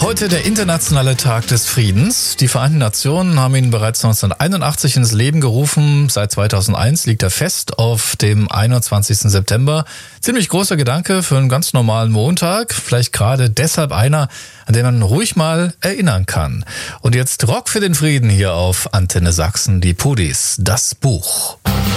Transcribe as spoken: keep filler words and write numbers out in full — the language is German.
Heute der internationale Tag des Friedens. Die Vereinten Nationen haben ihn bereits neunzehnhunderteinundachtzig ins Leben gerufen. Seit zweitausendeins liegt er fest auf dem einundzwanzigsten September. Ziemlich großer Gedanke für einen ganz normalen Montag. Vielleicht gerade deshalb einer, an den man ruhig mal erinnern kann. Und jetzt Rock für den Frieden hier auf Antenne Sachsen, die Pudis, das Buch.